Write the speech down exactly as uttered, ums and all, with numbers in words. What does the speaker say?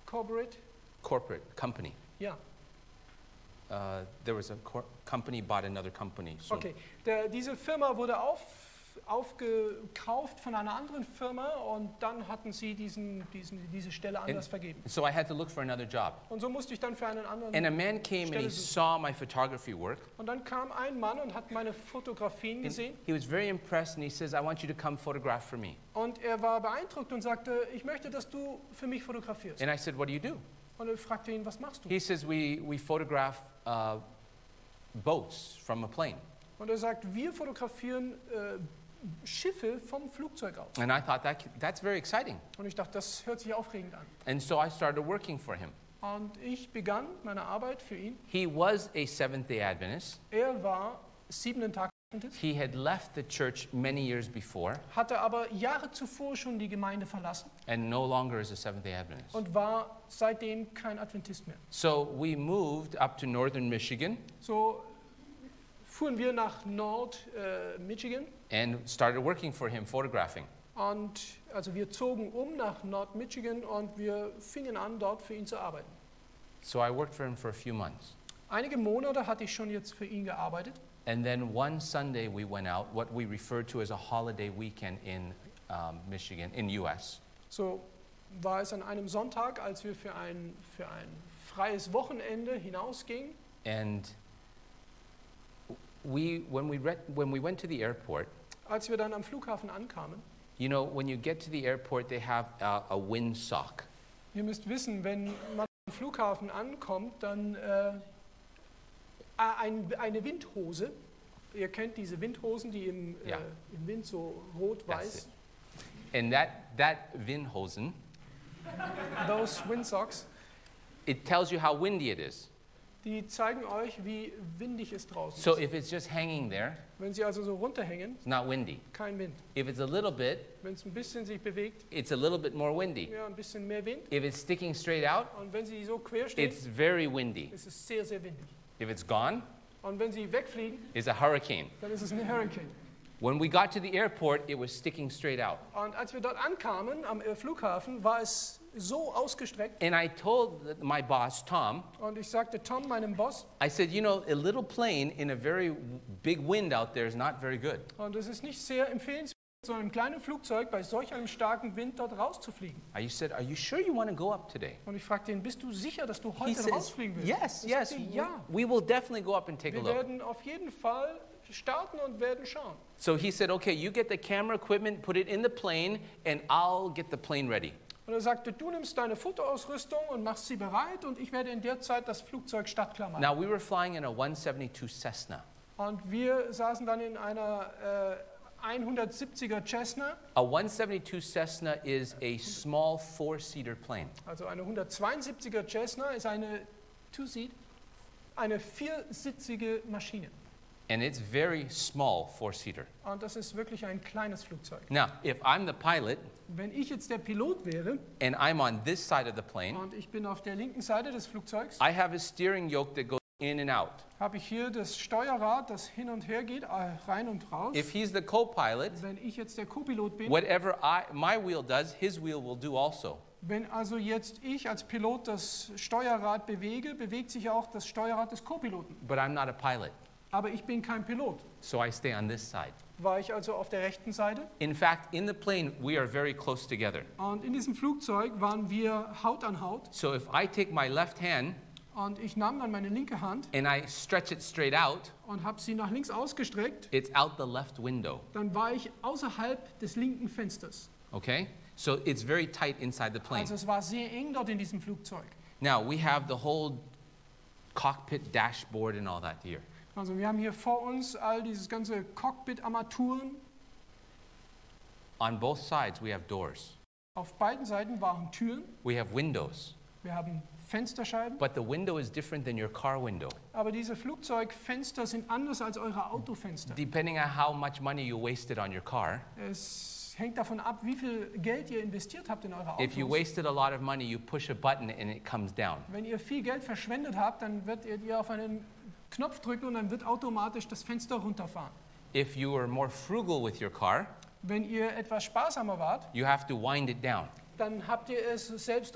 Corporate? Corporate company. Ja. Uh, there was a cor company bought another company. So Okay, Der, diese Firma wurde auf, aufgekauft von einer anderen Firma und dann hatten sie diesen, diesen, diese Stelle anders vergeben. so I had to look for another job. Und so musste ich dann für einen anderen And a man came and he Stelle suchen. saw my photography work. Und dann kam ein Mann und hat meine Fotografien And gesehen he was very impressed and he says, I want you to come photograph for me. und er war beeindruckt und sagte, ich möchte, dass du für mich fotografierst. And I said, what do you do? Und er fragte ihn, was machst du? He says, we, we photograph uh, boats from a plane. Und er sagt, wir fotografieren äh, Schiffe vom Flugzeug aus. And I thought, that, that's very exciting. Und ich dachte, das hört sich aufregend an. And so I started working for him. Und ich begann meine Arbeit für ihn. He was a Seventh-day Adventist. Er war siebenten Tag Adventist, He had left the church many years before hatte aber Jahre zuvor schon die Gemeinde verlassen and no longer is a Seventh-day Adventist. und war seitdem kein Adventist mehr. So we moved up to northern Michigan So fuhren wir nach Nord-Michigan and started working for him, photographing. und also wir zogen um nach Nord-Michigan und wir fingen an, dort für ihn zu arbeiten. So I worked for him for a few months. Einige Monate hatte ich schon jetzt für ihn gearbeitet. And then one Sunday we went out, what we refer to as a holiday weekend in um, Michigan, in U S. So war es an einem Sonntag, als wir für ein, für ein freies Wochenende hinausgingen. And we, when we, re- when we went to the airport, Als wir dann am Flughafen ankamen, you know, when you get to the airport, they have a, a windsock. ihr müsst wissen, wenn man am Flughafen ankommt, dann äh, ein, eine Windhose. Ihr kennt diese Windhosen, die im, Ja. äh, im Wind so That's rot-weiß, it. And that, that Windhosen, those windsocks, it tells you how windy it is. die zeigen euch, wie windig es draußen So ist. if it's just hanging there, Wenn sie also so runterhängen, it's not windy. kein Wind. If it's a little bit, Wenn es ein bisschen sich bewegt, it's a little bit more windy. ja, ein bisschen mehr Wind. If it's sticking straight out, Und wenn sie so quer stehen, it's very windy. ist es sehr, sehr windig. If it's gone, Und wenn sie wegfliegen, it's a hurricane. dann ist es ein Hurricane. When we got to the airport, it was sticking straight out. Und als wir dort ankamen am äh, Flughafen, war es so ausgestreckt. And I told th- my boss, Tom, Und ich sagte Tom, meinem Boss, I said, you know, a little plane in a very w- big wind out there is not very good. und es ist nicht sehr empfehlenswert, so einem kleinen Flugzeug bei solch einem starken Wind dort rauszufliegen. I said, are you sure you want to go up today? Und ich fragte ihn, bist du sicher, dass du He heute says, rausfliegen willst? yes, Er yes, sagte, we, ja. we will definitely go up and take a Wir look. werden auf jeden Fall starten und werden schauen. So he said, okay, you get the camera equipment, put it in the plane, and I'll get the plane ready. Und er sagte, du nimmst deine Fotoausrüstung und machst sie bereit und ich werde in der Zeit das Flugzeug startklar machen. Now, we were flying in a one seventy-two Cessna. Und wir saßen dann in einer äh, hundertsiebziger Cessna, A one seventy-two Cessna is a small four-seater plane. also eine hundertzweiundsiebziger Cessna ist eine Two-Seat, eine viersitzige Maschine. And it's very small four-seater. Und das ist wirklich ein kleines Flugzeug. Now, if I'm the pilot Wenn ich jetzt der Pilot wäre and I'm on this side of the plane, und ich bin auf der linken Seite des Flugzeugs, I have a steering yoke that goes in and out. habe ich hier das Steuerrad, das hin und her geht, äh, rein und raus. If he's the co-pilot, Wenn ich jetzt der Co-Pilot bin, whatever I, my wheel does, his wheel will do also. wenn also jetzt ich als Pilot das Steuerrad bewege, bewegt sich auch das Steuerrad des Co-Piloten. But I'm not a pilot, Aber ich bin kein Pilot. so I stay on this side. War ich also auf der rechten Seite. In fact, in the plane, we are very close together. Und in diesem Flugzeug waren wir Haut an Haut. So if I take my left hand Und ich nahm dann meine linke Hand and I stretch it straight out, und habe sie nach links ausgestreckt. it's out the left window, Dann war ich außerhalb des linken Fensters. okay? So it's very tight inside the plane. Also es war sehr eng dort in diesem Flugzeug. Now, we have the whole cockpit dashboard and all that here. Also wir haben hier vor uns all dieses ganze Cockpit-Armaturen. On both sides, we have doors. Auf beiden Seiten waren Türen. We have windows. Wir haben Fensterscheiben. But the window is different than your car window. Aber diese Flugzeugfenster sind anders als eure Autofenster. Depending on how much money you wasted on your car, Es hängt davon ab, wie viel Geld ihr investiert habt in eure if you Autos. wasted a lot of money, you push a button and it comes down. Wenn ihr viel Geld verschwendet habt, dann werdet ihr auf einen Knopf drücken und dann wird automatisch das Fenster runterfahren. If you are more frugal with your car, Wenn ihr etwas sparsamer wart, you have to wind it down. dann habt ihr es selbst